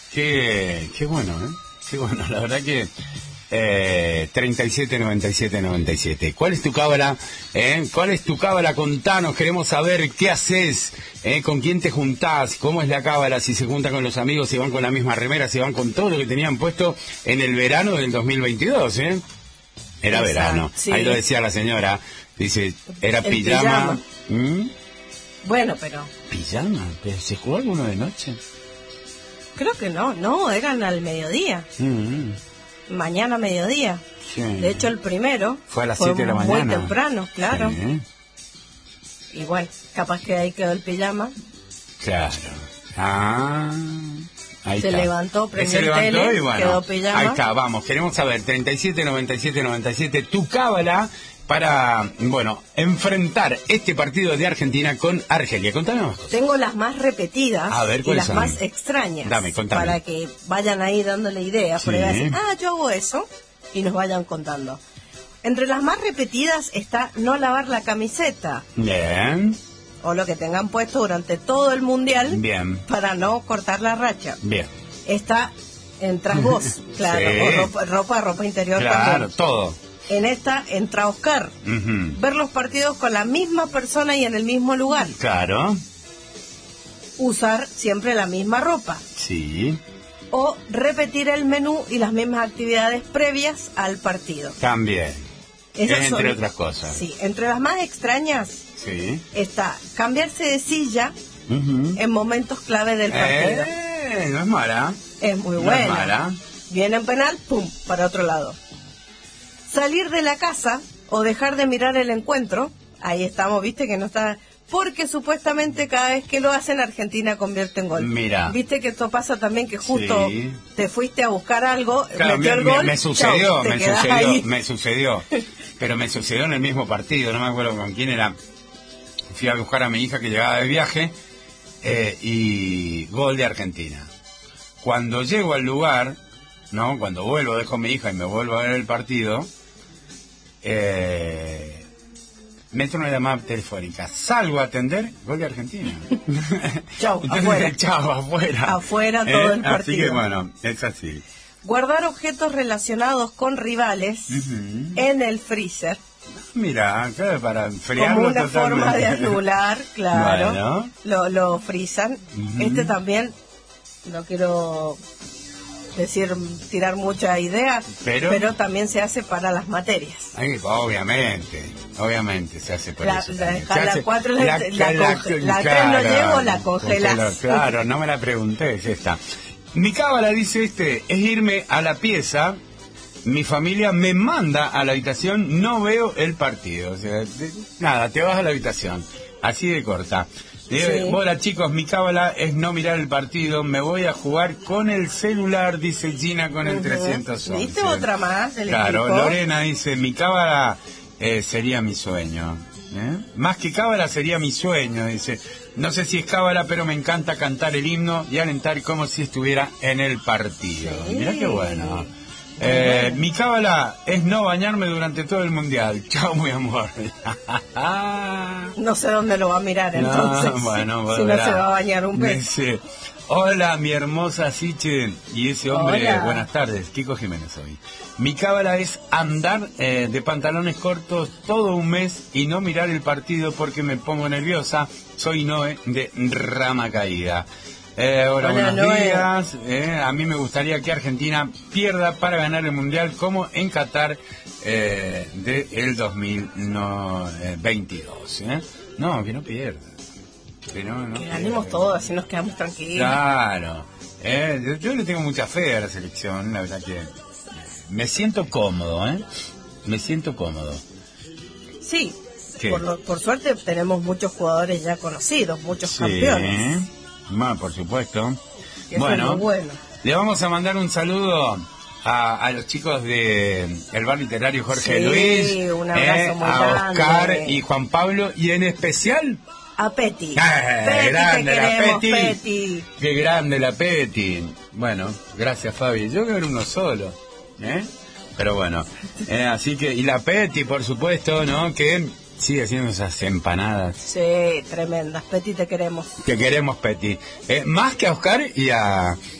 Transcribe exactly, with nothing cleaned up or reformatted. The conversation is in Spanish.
Qué, qué bueno, ¿eh? Qué bueno, la verdad que... Eh, treinta y siete noventa y siete noventa y siete. ¿Cuál es tu cábala? ¿Eh? ¿Cuál es tu cábala? Contanos, queremos saber qué haces, ¿eh? ¿Con quién te juntás? ¿Cómo es la cábala? Si se juntan con los amigos, si van con la misma remera, si van con todo lo que tenían puesto en el verano del dos mil veintidós, ¿eh? Era Exacto, verano, sí. Ahí lo decía la señora, dice, era el pijama. pijama. ¿Mm? Bueno, pero... ¿Pijama? ¿Pero se jugó alguno de noche? Creo que no, no, eran al mediodía. Mm-hmm. Mañana a mediodía. Sí. De hecho, el primero fue a las siete de la mañana. Muy temprano, claro. Sí. Igual, capaz que ahí quedó el pijama. Claro. Ah, ahí se está. levantó, prendió se el levantó tele, y bueno, quedó pijama. Ahí está, vamos, queremos saber, treinta y siete noventa y siete noventa y siete, tu cábala para, bueno, enfrentar este partido de Argentina con Argelia. Contame más cosas. Tengo las más repetidas a ver, y las son? más extrañas. Dame, contame. Para que vayan ahí dándole ideas. Sí. Porque decir, ah, yo hago eso, y nos vayan contando. Entre las más repetidas está no lavar la camiseta. Bien. O lo que tengan puesto durante todo el mundial. Bien. Para no cortar la racha. Bien. Esta, entras vos, claro. Sí. O ropa, ropa, ropa interior claro, también. Claro, todo. En esta entra Oscar. Uh-huh. Ver los partidos con la misma persona y en el mismo lugar. Claro. Usar siempre la misma ropa. Sí. O repetir el menú y las mismas actividades previas al partido. También. Esas es entre son, otras cosas. Sí, entre las más extrañas sí. está cambiarse de silla uh-huh. en momentos clave del partido. Eh, no es mala. Es muy no buena. Es mala. Viene en penal, pum, para otro lado. Salir de la casa o dejar de mirar el encuentro, ahí estamos, viste que no está, porque supuestamente cada vez que lo hacen Argentina convierte en gol. Mira. Viste que esto pasa también que justo sí. te fuiste a buscar algo, claro, metió me, el gol. Me, me sucedió, chau, me sucedió, ahí. me sucedió. Pero me sucedió en el mismo partido, no me acuerdo con quién era. Fui a buscar a mi hija que llegaba de viaje eh, y gol de Argentina. Cuando llego al lugar, no, cuando vuelvo, dejo a mi hija y me vuelvo a ver el partido. Eh, me entra una llamada telefónica, salgo a atender, gol de Argentina. Chau, afuera. Chau, afuera. Afuera todo eh, el partido. Así que bueno, es así. Guardar objetos relacionados con rivales uh-huh. en el freezer. Mira, claro, para enfriarlo como una totalmente. forma de anular, claro. Bueno. Lo, lo frizan. Uh-huh. Este también, no quiero decir, tirar mucha idea, pero, pero también se hace para las materias. Ay, obviamente, obviamente se hace para la, eso. La, se la hace, cuatro, la, la, la, la, claro, la tres no llevo, la congelas. Claro, no me la pregunté, es esta. Mi cábala dice este, es irme a la pieza, mi familia me manda a la habitación, no veo el partido. O sea, de, nada, te vas a la habitación, así de corta. Dice, sí. Hola chicos, mi cábala es no mirar el partido, me voy a jugar con el celular, dice Gina con el uh-huh. trescientos once. ¿Viste otra más? El claro, equipo? Lorena dice, mi cábala eh, sería mi sueño. ¿Eh? Más que cábala sería mi sueño, dice. No sé si es cábala, pero me encanta cantar el himno y alentar como si estuviera en el partido. Sí. Mirá qué bueno. Eh, mi cábala es no bañarme durante todo el mundial. Chao, mi amor. No sé dónde lo va a mirar entonces. No, bueno, si no se va a bañar un pez. Sí. Hola, mi hermosa Siche. Y ese hombre, Hola. Buenas tardes, Kiko Jiménez hoy. Mi cábala es andar eh, de pantalones cortos todo un mes y no mirar el partido porque me pongo nerviosa. Soy Noé de Rama Caída. Eh, hola, hola, buenos Noé. días. Eh, a mí me gustaría que Argentina pierda para ganar el Mundial como en Qatar eh, del dos mil veintidós. ¿eh? No, que no pierda. Que, no, no que ganemos todos, así nos quedamos tranquilos. Claro. Eh, yo, yo le tengo mucha fe a la selección, la verdad que me siento cómodo, ¿eh? Me siento cómodo. Sí, por, lo, por suerte tenemos muchos jugadores ya conocidos, muchos sí. campeones. Bueno, por supuesto. Eso bueno, es muy bueno, le vamos a mandar un saludo a, a los chicos de el bar literario Jorge sí, Luis, un abrazo eh, muy a grande. Oscar y Juan Pablo, y en especial a Peti. Eh, Peti, grande te la queremos, Peti. Peti. Qué grande la Peti. Bueno, gracias Fabi. Yo creo que era uno solo, ¿eh? Pero bueno, eh, así que, y la Peti, por supuesto, ¿no? Que sigue haciendo esas empanadas. Sí, tremendas. Peti, te queremos. Te queremos, Peti. Eh, más que a Oscar y a,